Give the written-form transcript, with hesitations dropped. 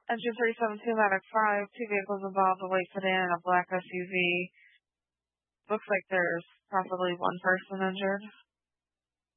Engine 317 Matic 5, two vehicles involved, a white sedan and a black SUV. Looks like there's possibly one person injured.